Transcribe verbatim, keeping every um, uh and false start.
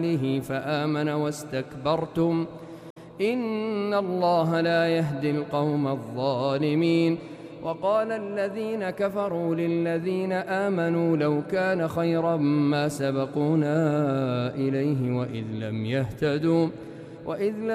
فآمن واستكبرتم إن الله لا يهدي القوم الظالمين. وقال الذين كفروا للذين آمنوا لو كان خيرا ما سبقونا إليه وإذ لم يهتدوا وإذ